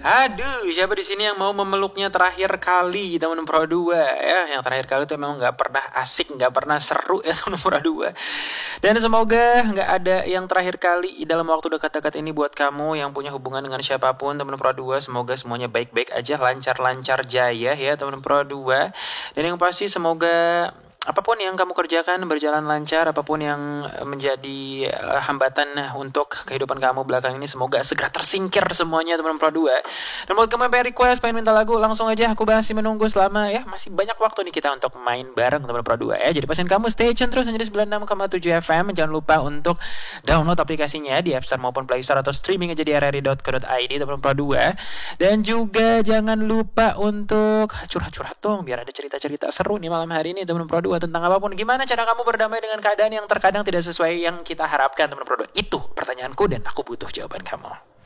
Aduh, siapa di sini yang mau memeluknya terakhir kali teman Pro 2 ya? Yang terakhir kali itu memang nggak pernah asik, nggak pernah seru ya teman Pro 2. Dan semoga nggak ada yang terakhir kali dalam waktu dekat-dekat ini buat kamu yang punya hubungan dengan siapapun teman Pro 2. Semoga semuanya baik-baik aja, lancar-lancar jaya ya teman Pro 2. Dan yang pasti semoga apapun yang kamu kerjakan berjalan lancar, apapun yang menjadi hambatan untuk kehidupan kamu belakang ini semoga segera tersingkir semuanya teman Pro 2. Dan buat kamu yang pengen request, pengen minta lagu, langsung aja aku masih menunggu selama ya masih banyak waktu nih kita untuk main bareng teman Pro 2 ya. Jadi pastikan kamu stay tune terus menjadi 96,7 FM. Jangan lupa untuk download aplikasinya di App Store maupun Play Store atau streaming aja di rri.co.id teman Pro 2. Dan juga jangan lupa untuk curhat-curhat dong biar ada cerita-cerita seru nih malam hari ini teman Pro 2 tentang apapun. Gimana cara kamu berdamai dengan keadaan yang terkadang tidak sesuai yang kita harapkan teman Pro 2? Itu pertanyaanku dan aku butuh jawaban kamu.